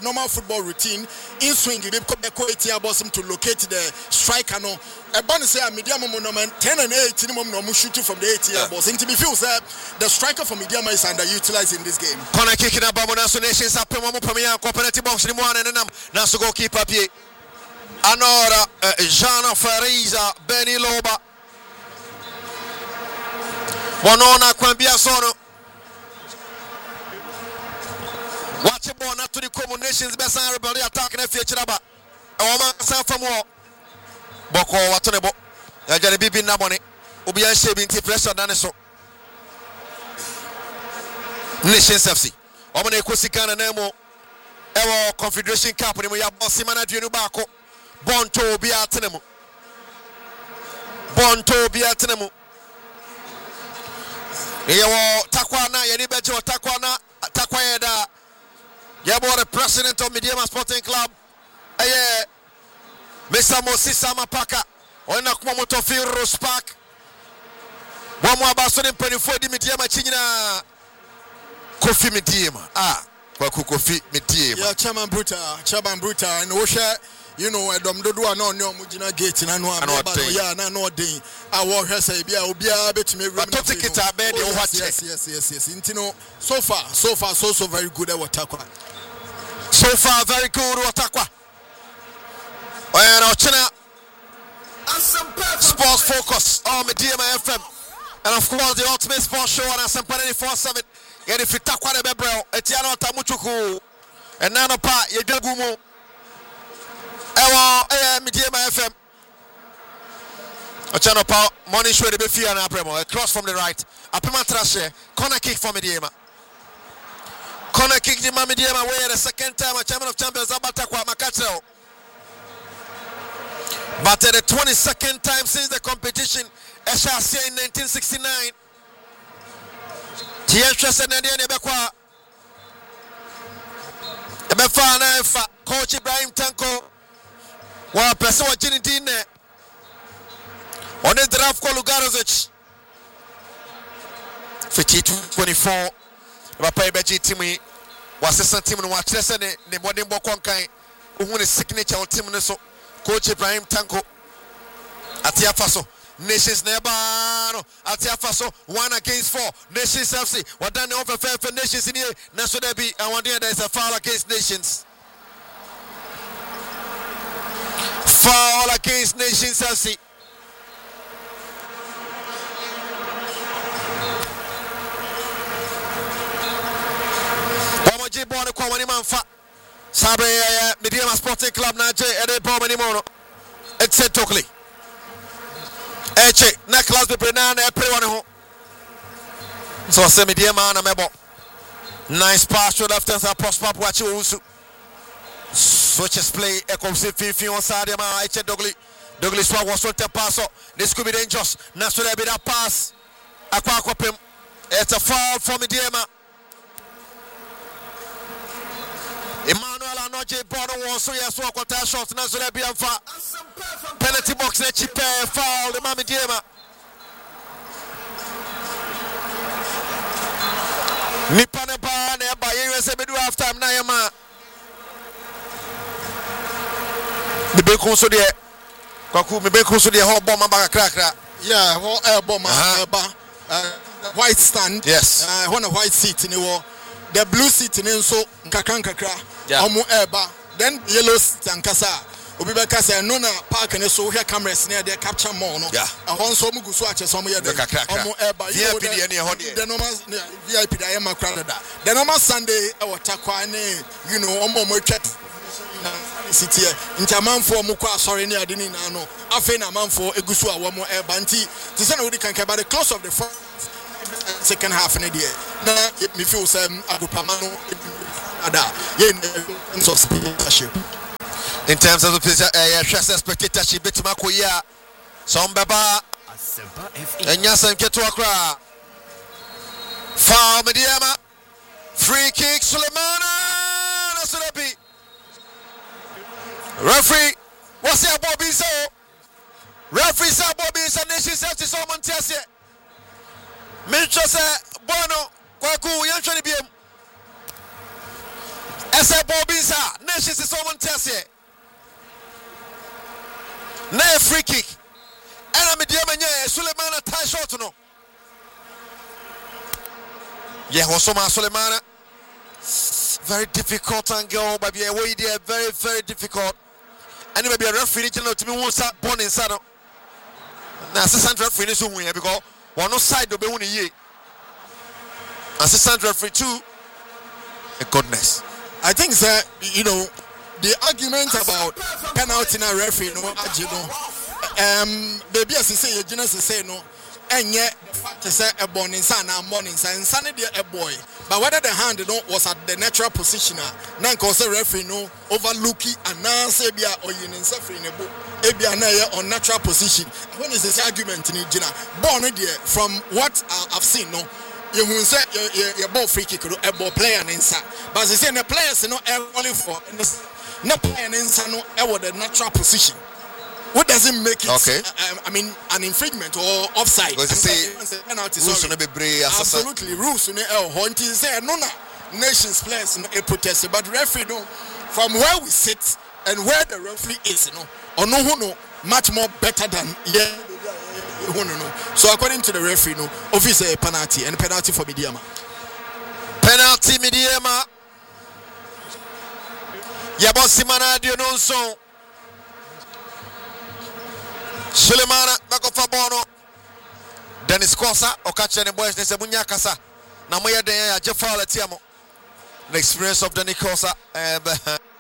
normal football routine. In swing, you be to locate the striker. No, a bonus say medium moment 10 and 8 no shooting from the 8 boss. And to be feels that the striker from medium is underutilized in this game. Corner kicking up National Nations up Premier cooperative box in one and Nasu goalkeeper Pie. Anora Jana Fariza Benny Loba. Wanona Kwambia Sono. Watch it born to the combinations best everybody attacking the future about a woman from war. Boko Watonebo, a jelly bibi nabone, Ubia shaving tea pressure than so. Nations FC, Omane Kosikana Nemo, Ewo Confederation Cup, and we have Bossimana Junubako, Bonto Biatenemo. Bonto Biatenemo. Ewo Takwana, Yanibejo Takwana, Takwayeda. Yabo the president of Mediama Sporting Club. Mr. Moses Samapaka. Ona kumoto Firos Park. Bomo abasoni mpenifu di Mediama China. Kofi Mediama. Kwa Kofi Mediama. Yeah, Chairman Bruta. And Osha, you know, Domdodo no mujina gate na no ya na no den. Awo hwese bia obia betumi room. But take it a bed yes. Intino so far so very good at Watakwa. So far, very good. Watakwa. And China Sports Focus on Mediama FM. And of course, the Ultimate Sports Show on Asampani 47. And if you talk about the Bebrel, Etiano Tamuchuku, and Nanopa, Yegumo, Mediama FM. Ochanopa, morning show the Befia and Apremo, across from the right. Apema Trashe, corner kick for Mediama. Corner kick the Mediama way the second time a Chairman of Champions Abatakwa Makatel. But the 22nd time since the competition, SRC in 1969. THS and Nebekwa Ebefa Coach Ibrahim Tanko. While person was Jenny Dine on the draft call Lugarovic 52-24. Papa Beji Timmy was assistant team and watch lesson the modern Bokonkai who won a signature on team so Coach Ibrahim Tanko Atia Faso Nations Nebano Atia Faso 1 against 4 Nations FC what done over fair for Nations in here Naso Debi and one day there is a foul against Nations. Foul against Nations FC. Wamoji Bono kwa wani manfa. Sabe Mediama Sporting Club na je ede bomba ni mono. Exe Tokli. Eche na class be prena na epre wane ho. So se Mediama na mebo. Nice pass to left hand Prosper Wachi Usu. Switches play comes in Fifi on Sadia Ma Eche Douglas Swag was to pass. This could be dangerous. Naso there be that pass. Aquapim. It's a foul for Mediama. Emmanuel Anoje Bono was so yes, walk on shots. Naso there be a penalty box. Let's foul the Mediama. Nipaneba neba USA bedu half time na yema. The big conso there. Kwaku me big conso there ho bomb back crack. Yeah, bomb white stand. Yes. One a white seat in the wall. The blue seat in so kakra. Yeah. Then yellow seat and kasa. Obibeka say no na park and so here cameras near there capture more no. Yeah. And one so mugu so ache so mo the normal VIP da yema crowd da. The normal Sunday Watakwa ne you know mo chat city ntamanfo mo kwa sorry ne ade ni na no afi na manfo egusu a wo mo eba nti ti say na wodi kan by the close of the second half in there na me feel say agopama no ada ye so spectatorship in terms of the spectatorship betima ko ya some baba enya san keto akra foul Mediama free kick Sulemana Nasurabi. Referee, what's your Bobby so? Referee said Bobby is a nation self to someone test it. Mitchell said Bono, Kwaku, Yanchani Bim. I said Bobby, sir. Yeah, Hosoma Sulemana. Very difficult angle, but yeah, way there, very, very difficult. And maybe a referee to me won't start born in saddle. Now, assistant referee is who we because one side will be one year. Assistant referee too. Goodness. I think that the argument about penalty and referee, baby, as you say, you just say no, and yet to say a born in son and morning and sunny a boy. But whether the hand was at the natural position, nan cause a referee no overlooking and now say be or you in suffering a book, a on natural position. When is this argument in Gina? Born from what I've seen, no. You will say your ball free kick or a ball player inside. But they say the players only for no playing inside no the natural position. What does it make it? Okay. An infringement or offside? Because penalty. Absolutely, rules on the say no nations players a protest, but referee from where we sit and where the referee is, or no much more better than So according to the referee, obviously a penalty and penalty for Midiama. Penalty Midiama. Yabosimana Diononso. Sulemana Bakofabono. Dennis Kosa Okacha and boys Nesebunya Kasa. Namoya de Jeffala Tiamo. The experience of Dennis Kosa.